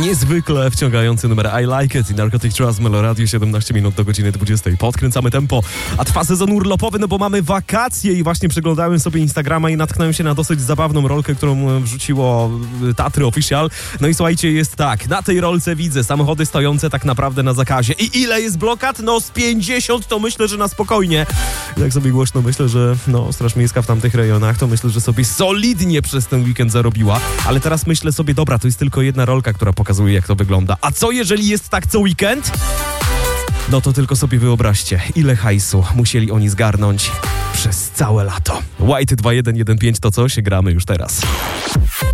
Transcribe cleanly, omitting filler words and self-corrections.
Niezwykle wciągający numer I Like It i Narcotic Trust Meloradio, 17 minut do godziny 20. Podkręcamy tempo, a trwa sezon urlopowy, no bo mamy wakacje i właśnie przeglądałem sobie Instagrama i natknąłem się na dosyć zabawną rolkę, którą wrzuciło Tatry Official. No i słuchajcie, jest tak, na tej rolce widzę samochody stojące tak naprawdę na zakazie. I ile jest blokad? No z 50 to myślę, że na spokojnie. Jak sobie głośno myślę, że Straż Miejska w tamtych rejonach, to myślę, że sobie solidnie przez ten weekend zarobiła. Ale teraz myślę sobie, dobra, to jest tylko jedna rolka, która pokazuje, jak to wygląda. A co jeżeli jest tak co weekend? No to tylko sobie wyobraźcie, ile hajsu musieli oni zgarnąć przez całe lato. White 2115 to coś, gramy już teraz.